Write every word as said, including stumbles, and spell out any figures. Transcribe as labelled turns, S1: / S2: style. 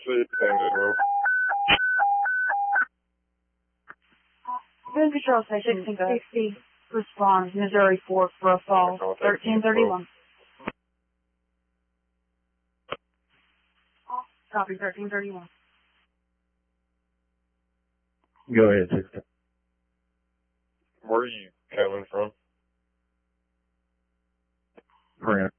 S1: Sweet, Standard Road.
S2: Good Patrol Station six fifty responds Missouri four for a fall, thirteen thirty-one. Copy, thirteen thirty-one.
S3: Go ahead, sister.
S1: Where are you coming from?
S3: Brent.